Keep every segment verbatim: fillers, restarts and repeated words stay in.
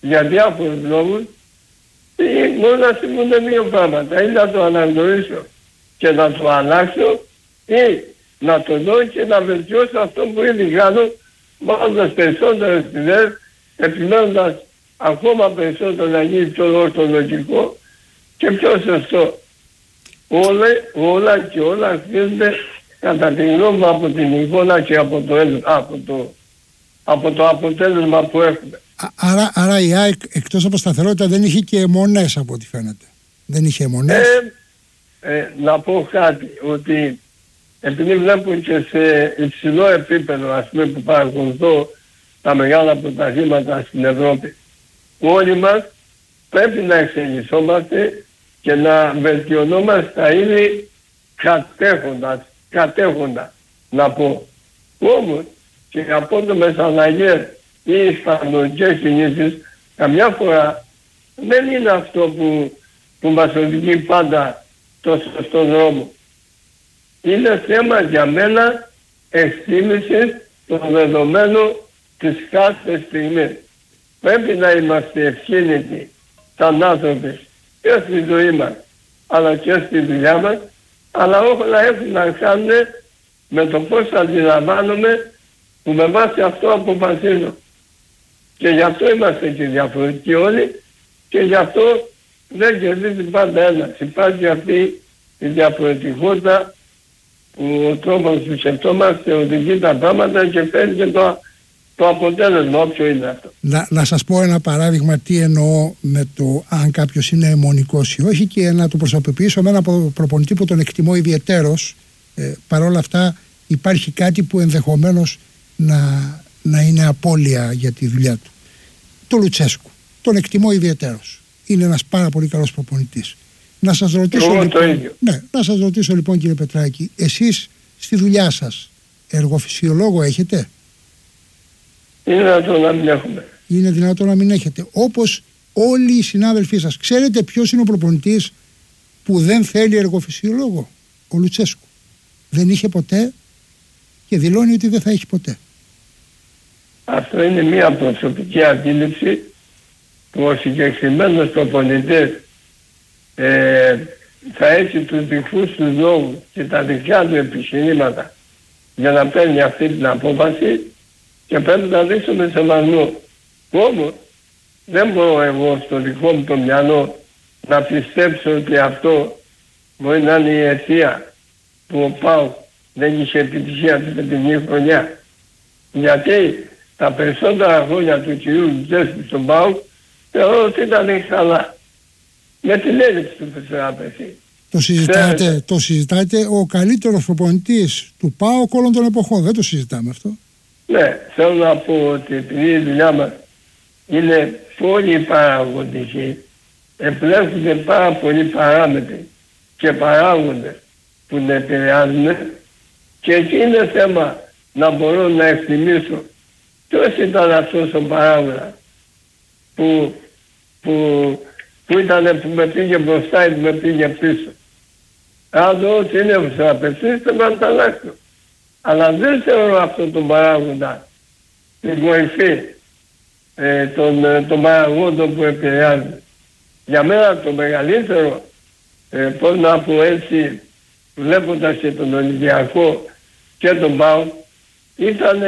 για διάφορους λόγους, ή μπορεί να συμβούν δύο πράγματα. Ή να το αναγνωρίσω και να το αλλάξω, ή να το δω και να βελτιώσω αυτό που ήδη κάνω, βάζοντας περισσότερες ιδέες, επιμένοντας ακόμα περισσότερο να γίνει πιο ορθολογικό και πιο σωστό. Όλα, όλα και όλα αρχίζονται κατά τη γνώμη από την εικόνα και από το, από το, από το αποτέλεσμα που έχουμε. Άρα, άρα η ΑΕΚ εκτός από σταθερότητα δεν είχε και αιμονές από ό,τι φαίνεται. Δεν είχε αιμονές. Ε, ε, να πω κάτι, ότι επειδή βλέπω και σε υψηλό επίπεδο, ας πούμε, που παρακολουθώ τα μεγάλα πρωταθλήματα στην Ευρώπη, όλοι μας πρέπει να εξελισσόμαστε και να βελτιωνόμαστε τα είδη κατέχοντας, κατέχοντα, να πω. Όμως και από το Μεσαναγέρ ή ισπανικές κινήσεις, καμιά φορά δεν είναι αυτό που, που μας οδηγεί πάντα το σωστό δρόμο. Είναι θέμα για μένα εκτίμησης των δεδομένων της κάθε στιγμής. Πρέπει να είμαστε ευχήνητοι σαν άνθρωποι και στη ζωή μας, αλλά και στη δουλειά μας, αλλά όλα έχουν να κάνουν με το πώς αντιλαμβάνομαι που με βάση αυτό αποφασίζω. Και γι' αυτό είμαστε και διαφορετικοί όλοι και γι' αυτό δεν κερδίζει πάντα ένας. Υπάρχει αυτή η διαφορετικότητα που ο τρόπος που σκεφτόμαστε οδηγεί τα πράγματα και φέρνει και το, το αποτέλεσμα, όποιο είναι αυτό. Να, να σας πω ένα παράδειγμα τι εννοώ με το αν κάποιος είναι αιμονικός ή όχι και να το προσωποποιήσω με ένα προπονητή που τον εκτιμώ ιδιαιτέρως. Ε, Παρ' όλα αυτά υπάρχει κάτι που ενδεχομένως να, να είναι απώλεια για τη δουλειά του. Το Λουτσέσκου. Τον εκτιμώ ιδιαιτέρως. Είναι ένας πάρα πολύ καλός προπονητής. Να σας ρωτήσω, λοιπόν, το ίδιο. Ναι, να σας ρωτήσω λοιπόν κύριε Πετράκη, εσείς στη δουλειά σας εργοφυσιολόγο έχετε? Είναι δυνατόν να μην έχουμε. Είναι δυνατόν να μην έχετε. Όπως όλοι οι συνάδελφοί σας. Ξέρετε ποιος είναι ο προπονητής που δεν θέλει εργοφυσιολόγο? Ο Λουτσέσκου. Δεν είχε ποτέ και δηλώνει ότι δεν θα έχει ποτέ. Αυτό είναι μια προσωπική αντίληψη που ο συγκεκριμένος προπονητής ε, θα έχει τους δικούς του λόγους και τα δικιά του επιχειρήματα για να παίρνει αυτή την απόφαση και πρέπει να δείξουμε σεβασμό. Όμως δεν μπορώ εγώ στο δικό μου το μυαλό να πιστέψω ότι αυτό μπορεί να είναι η αιτία που ο ΠΑΟΚ δεν είχε επιτυχία την φετινή χρονιά. Γιατί τα περισσότερα χρόνια του κυρίου Λουτσέσκου στον ΠΑΟΚ θεωρώ ότι ήταν καλά. Με την έλλειψη του Φεσσεράπεση. Το συζητάτε, το συζητάτε ο καλύτερος προπονητής του ΠΑΟΚ όλων των εποχών. Δεν το συζητάμε αυτό. Ναι, θέλω να πω ότι επειδή η δουλειά μας είναι πολύ παραγωγική, επιλέγονται πάρα πολλοί παράμετροι και παράγοντες που την επηρεάζουν και εκεί είναι θέμα να μπορώ να εκτιμήσω ποιος ήταν αυτός ο παράγοντας που, που, που ήταν που με πήγε μπροστά ή που με πήγε πίσω. Αν δω ότι είναι φυσιοθεραπευτής πρέπει να τα αλλάξω. Αλλά δεν θεωρώ αυτό τον παράγοντα την βοηθή ε, των, των παραγόντων που επηρεάζουν. Για μένα το μεγαλύτερο, ε, πώς να πω έτσι, βλέποντας και τον Ολυμπιακό και τον ΠΑΟΚ, ήταν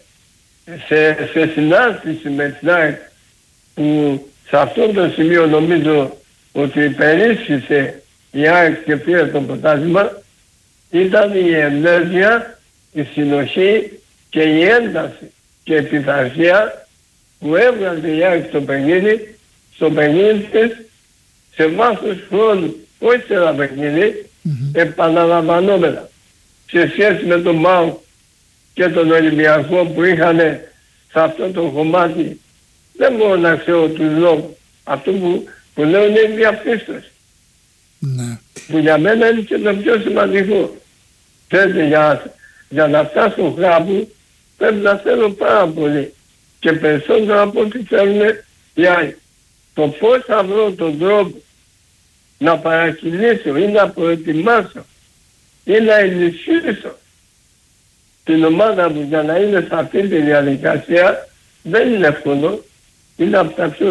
σε, σε συνάντηση με την ΑΕΚ που σε αυτό το σημείο νομίζω ότι υπερίσχυσε η ΑΕΚ και πήρε το πρωτάθλημα, ήταν η ενέργεια, η συνοχή και η ένταση και η πειθαρχία που έβγαλε η ΑΕΚ στο παιχνίδι, στο παιχνίδι της σε βάθος χρόνου, όχι σε ένα παιχνίδι, mm-hmm. επαναλαμβανόμενα σε σχέση με τον ΠΑΟΚ και τον Ολυμπιακό που είχαν σε αυτό το κομμάτι. Δεν μπορώ να ξέρω τους λόγους. Αυτό που, που λέω είναι η διαπίστωση. Ναι. Που για μένα είναι και το πιο σημαντικό. Θέλετε για, για να φτάσω κάπου πρέπει να θέλω πάρα πολύ. Και περισσότερο από ό,τι θέλουν οι άλλοι. Το πώς θα βρω τον τρόπο να παρακινήσω ή να προετοιμάσω ή να ενισχύσω την ομάδα μου για να είναι σε αυτή τη διαδικασία δεν είναι εύκολο. Είναι από τα πιο